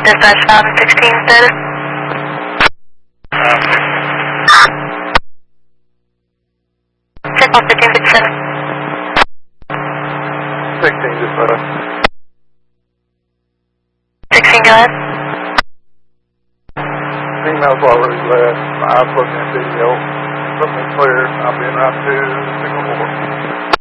Dispatch 516 status. Check on 1557. 16 dispatch. 16, go ahead. Female's already left. I put in video. Something clear. I'll be in right to signal 4.